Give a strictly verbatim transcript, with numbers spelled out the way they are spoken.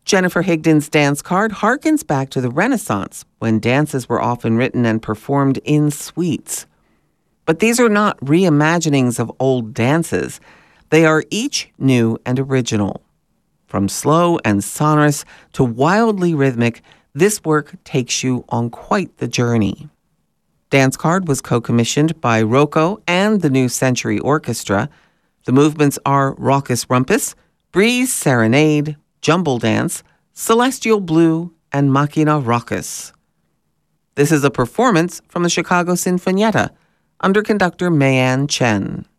Jennifer Higdon's dance card harkens back to the Renaissance, when dances were often written and performed in suites. But these are not reimaginings of old dances. They are each new and original. From slow and sonorous to wildly rhythmic, this work takes you on quite the journey. Dance Card was co-commissioned by Rocco and the New Century Orchestra. The movements are Raucous Rumpus, Breeze Serenade, Jumble Dance, Celestial Blue, and Machina Raucous. This is a performance from the Chicago Sinfonietta under conductor Mayan Chen.